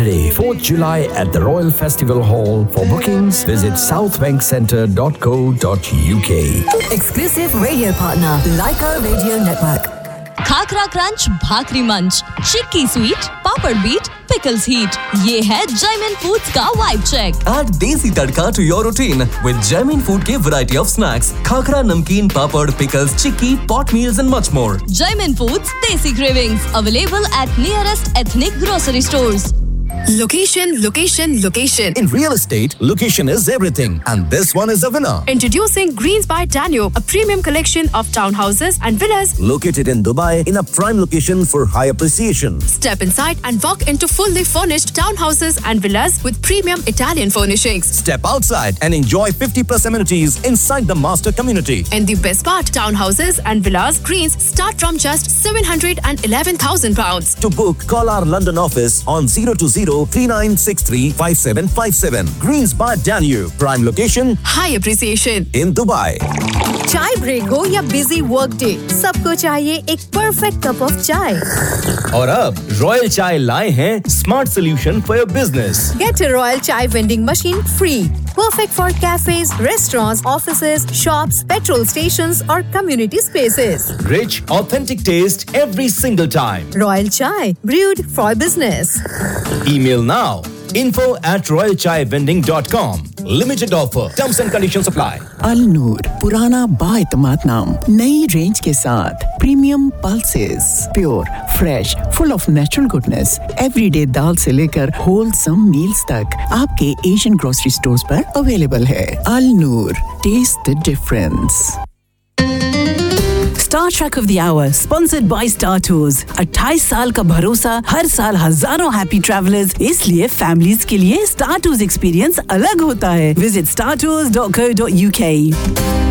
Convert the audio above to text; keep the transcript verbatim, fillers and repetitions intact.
Saturday, fourth July at the Royal Festival Hall. For bookings, visit south bank centre dot co dot u k. Exclusive radio partner, Leica Radio Network. Khakhra crunch, भाकरी मंच, चिक्की sweet, पापड़ beat, pickles heat. ये है Jaimin Foods का vibe check. Add desi tadka to your routine with Jaimin Food के variety of snacks, khakhra, नमकीन, पापड़, pickles, chikki, pot meals and much more. Jaimin Foods Desi Cravings available at nearest ethnic grocery stores. Location, location, location. In real estate, location is everything. And this one is a winner. Introducing Greens by Danube, a premium collection of townhouses and villas located in Dubai in a prime location for high appreciation. Step inside and walk into fully furnished townhouses and villas with premium Italian furnishings. Step outside and enjoy fifty plus amenities inside the master community. And the best part, townhouses and villas Greens start from just seven hundred eleven thousand pounds. To book, call our London office on zero two zero three nine six three five seven five seven. Greens by Danube, prime location, high appreciation in Dubai. चाय break हो या busy work day, सबको चाहिए एक perfect cup of चाय. और अब royal चाय लाए हैं smart solution for your business. Get a Royal Chai vending machine free. Perfect for cafes, restaurants, offices, shops, petrol stations or community spaces. Rich, authentic taste every single time. Royal Chai, brewed for business. Email now. info at royal chai vending dot com. Limited offer. Terms and conditions apply. Al Noor, पुराना बाएतमाद नाम, नई range के साथ premium pulses, pure, fresh, full of natural goodness. Everyday दाल से लेकर wholesome meals तक आपके Asian grocery stores पर अवेलेबल है. Al Noor, taste the difference. Star Trek of the Hour, sponsored by Star Tours. अट्ठाईस साल का भरोसा, हर साल हजारों हैप्पी ट्रैवलर्स. इसलिए फैमिलीज के लिए Star Tours एक्सपीरियंस अलग होता है. Visit star tours dot co dot u k.